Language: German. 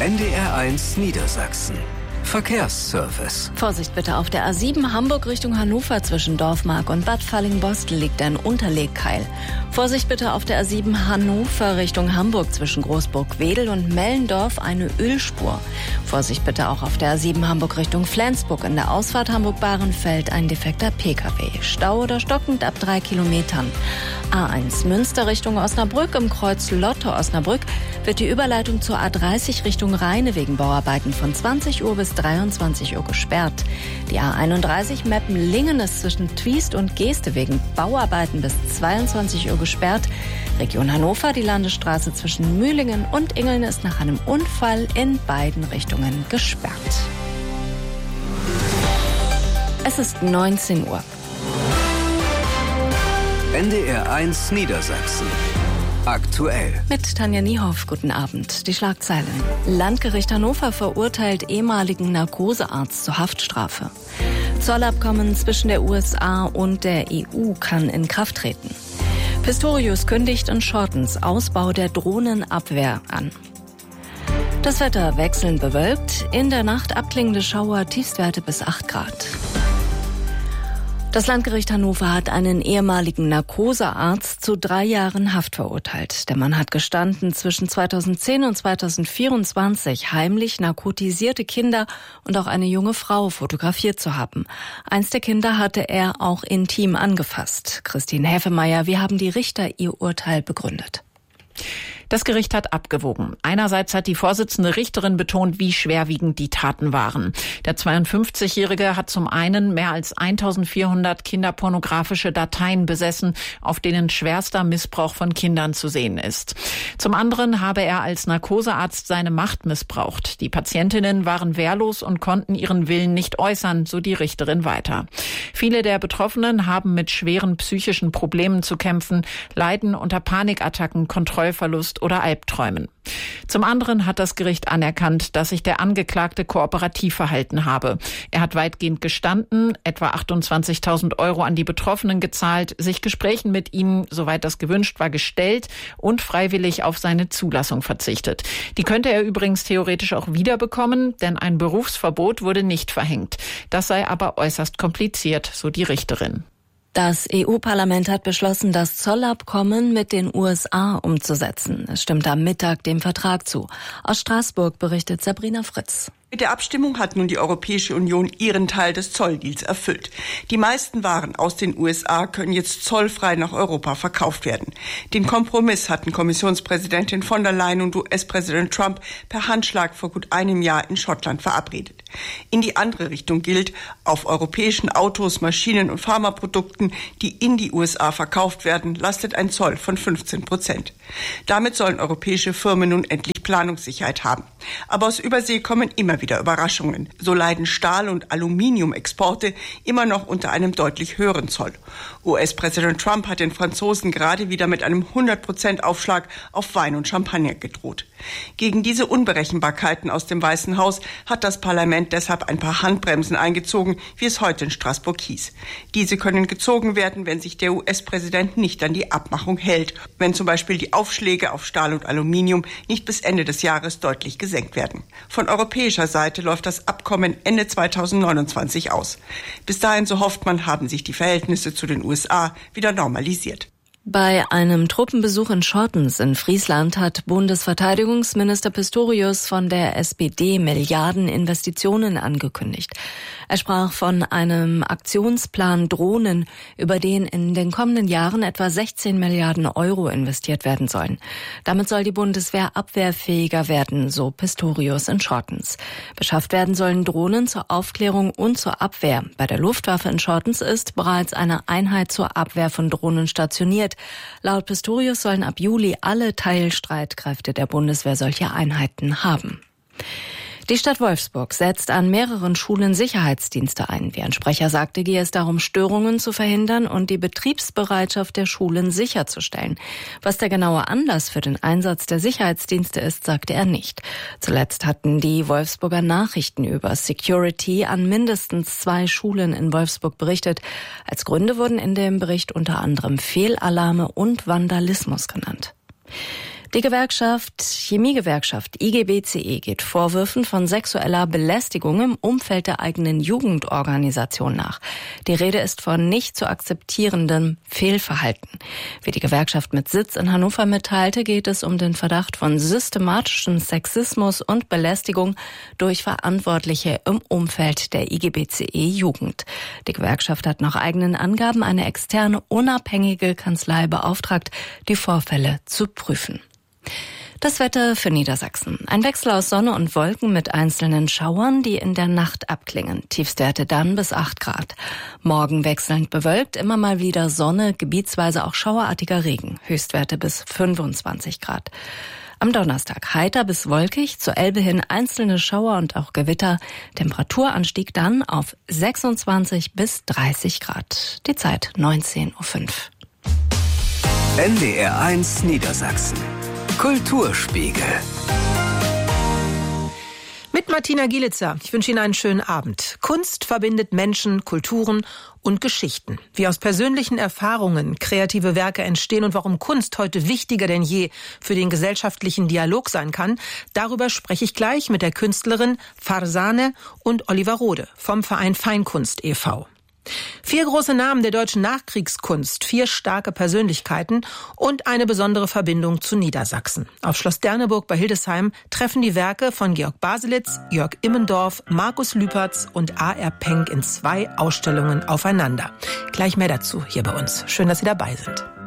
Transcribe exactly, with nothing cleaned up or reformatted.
N D R eins Niedersachsen. Verkehrsservice. Vorsicht bitte auf der A sieben Hamburg Richtung Hannover zwischen Dorfmark und Bad Falling-Bostel liegt ein Unterlegkeil. Vorsicht bitte auf der A sieben Hannover Richtung Hamburg zwischen Großburg-Wedel und Mellendorf eine Ölspur. Vorsicht bitte auch auf der A sieben Hamburg Richtung Flensburg in der Ausfahrt Hamburg-Bahrenfeld ein defekter P K W. Stau oder stockend ab drei Kilometern. A eins Münster Richtung Osnabrück im Kreuz Lotte-Osnabrück wird die Überleitung zur A dreißig Richtung Rheine wegen Bauarbeiten von zwanzig Uhr bis dreiundzwanzig Uhr gesperrt. Die A einunddreißig Meppen-Lingen ist zwischen Twiest und Geeste wegen Bauarbeiten bis zweiundzwanzig Uhr gesperrt. Region Hannover, die Landesstraße zwischen Mühlingen und Ingeln ist nach einem Unfall in beiden Richtungen gesperrt. Es ist neunzehn Uhr. N D R eins Niedersachsen. Aktuell. Mit Tanja Niehoff, guten Abend. Die Schlagzeilen. Landgericht Hannover verurteilt ehemaligen Narkosearzt zur Haftstrafe. Zollabkommen zwischen der U S A und der E U kann in Kraft treten. Pistorius kündigt in Shortens Ausbau der Drohnenabwehr an. Das Wetter wechselnd bewölkt, in der Nacht abklingende Schauer, Tiefstwerte bis acht Grad. Das Landgericht Hannover hat einen ehemaligen Narkosearzt zu drei Jahren Haft verurteilt. Der Mann hat gestanden, zwischen zweitausendzehn und zweitausendvierundzwanzig heimlich narkotisierte Kinder und auch eine junge Frau fotografiert zu haben. Eins der Kinder hatte er auch intim angefasst. Christine Häfemeyer, wie haben die Richter ihr Urteil begründet? Das Gericht hat abgewogen. Einerseits hat die Vorsitzende Richterin betont, wie schwerwiegend die Taten waren. Der zweiundfünfzigjährige hat zum einen mehr als eintausendvierhundert kinderpornografische Dateien besessen, auf denen schwerster Missbrauch von Kindern zu sehen ist. Zum anderen habe er als Narkosearzt seine Macht missbraucht. Die Patientinnen waren wehrlos und konnten ihren Willen nicht äußern, so die Richterin weiter. Viele der Betroffenen haben mit schweren psychischen Problemen zu kämpfen, leiden unter Panikattacken, Kontrollverlust oder Albträumen. Zum anderen hat das Gericht anerkannt, dass sich der Angeklagte kooperativ verhalten habe. Er hat weitgehend gestanden, etwa achtundzwanzigtausend Euro an die Betroffenen gezahlt, sich Gesprächen mit ihnen, soweit das gewünscht war, gestellt und freiwillig auf seine Zulassung verzichtet. Die könnte er übrigens theoretisch auch wiederbekommen, denn ein Berufsverbot wurde nicht verhängt. Das sei aber äußerst kompliziert, so die Richterin. Das E U-Parlament hat beschlossen, das Zollabkommen mit den U S A umzusetzen. Es stimmt am Mittag dem Vertrag zu. Aus Straßburg berichtet Sabrina Fritz. Mit der Abstimmung hat nun die Europäische Union ihren Teil des Zolldeals erfüllt. Die meisten Waren aus den U S A können jetzt zollfrei nach Europa verkauft werden. Den Kompromiss hatten Kommissionspräsidentin von der Leyen und U S-Präsident Trump per Handschlag vor gut einem Jahr in Schottland verabredet. In die andere Richtung gilt, auf europäischen Autos, Maschinen und Pharmaprodukten, die in die U S A verkauft werden, lastet ein Zoll von fünfzehn Prozent. Damit sollen europäische Firmen nun endlich Planungssicherheit haben. Aber aus Übersee kommen immer wieder Überraschungen. So leiden Stahl- und Aluminiumexporte immer noch unter einem deutlich höheren Zoll. U S-Präsident Trump hat den Franzosen gerade wieder mit einem hundert Prozent Aufschlag auf Wein und Champagner gedroht. Gegen diese Unberechenbarkeiten aus dem Weißen Haus hat das Parlament deshalb ein paar Handbremsen eingezogen, wie es heute in Straßburg hieß. Diese können gezogen werden, wenn sich der U S-Präsident nicht an die Abmachung hält, wenn zum Beispiel die Aufschläge auf Stahl und Aluminium nicht bis Ende des Jahres deutlich gesenkt werden. Von europäischer Seite läuft das Abkommen Ende zweitausendneunundzwanzig aus. Bis dahin, so hofft man, haben sich die Verhältnisse zu den U S A wieder normalisiert. Bei einem Truppenbesuch in Shortens in Friesland hat Bundesverteidigungsminister Pistorius von der S P D Milliardeninvestitionen angekündigt. Er sprach von einem Aktionsplan Drohnen, über den in den kommenden Jahren etwa sechzehn Milliarden Euro investiert werden sollen. Damit soll die Bundeswehr abwehrfähiger werden, so Pistorius in Shortens. Beschafft werden sollen Drohnen zur Aufklärung und zur Abwehr. Bei der Luftwaffe in Shortens ist bereits eine Einheit zur Abwehr von Drohnen stationiert. Laut Pistorius sollen ab Juli alle Teilstreitkräfte der Bundeswehr solche Einheiten haben. Die Stadt Wolfsburg setzt an mehreren Schulen Sicherheitsdienste ein. Wie ein Sprecher sagte, gehe es darum, Störungen zu verhindern und die Betriebsbereitschaft der Schulen sicherzustellen. Was der genaue Anlass für den Einsatz der Sicherheitsdienste ist, sagte er nicht. Zuletzt hatten die Wolfsburger Nachrichten über Security an mindestens zwei Schulen in Wolfsburg berichtet. Als Gründe wurden in dem Bericht unter anderem Fehlalarme und Vandalismus genannt. Die Gewerkschaft, Chemiegewerkschaft I G B C E geht Vorwürfen von sexueller Belästigung im Umfeld der eigenen Jugendorganisation nach. Die Rede ist von nicht zu akzeptierendem Fehlverhalten. Wie die Gewerkschaft mit Sitz in Hannover mitteilte, geht es um den Verdacht von systematischem Sexismus und Belästigung durch Verantwortliche im Umfeld der I G B C E Jugend. Die Gewerkschaft hat nach eigenen Angaben eine externe, unabhängige Kanzlei beauftragt, die Vorfälle zu prüfen. Das Wetter für Niedersachsen. Ein Wechsel aus Sonne und Wolken mit einzelnen Schauern, die in der Nacht abklingen. Tiefstwerte dann bis acht Grad. Morgen wechselnd bewölkt, immer mal wieder Sonne, gebietsweise auch schauerartiger Regen. Höchstwerte bis fünfundzwanzig Grad. Am Donnerstag heiter bis wolkig, zur Elbe hin einzelne Schauer und auch Gewitter. Temperaturanstieg dann auf sechsundzwanzig bis dreißig Grad. Die Zeit neunzehn Uhr fünf. N D R eins Niedersachsen. Kulturspiegel. Mit Martina Gielitzer. Ich wünsche Ihnen einen schönen Abend. Kunst verbindet Menschen, Kulturen und Geschichten. Wie aus persönlichen Erfahrungen kreative Werke entstehen und warum Kunst heute wichtiger denn je für den gesellschaftlichen Dialog sein kann, darüber spreche ich gleich mit der Künstlerin Farzaneh und Oliver Rode vom Verein Feinkunst e V Vier große Namen der deutschen Nachkriegskunst, vier starke Persönlichkeiten und eine besondere Verbindung zu Niedersachsen. Auf Schloss Derneburg bei Hildesheim treffen die Werke von Georg Baselitz, Jörg Immendorf, Markus Lüpertz und A R Penck in zwei Ausstellungen aufeinander. Gleich mehr dazu hier bei uns. Schön, dass Sie dabei sind.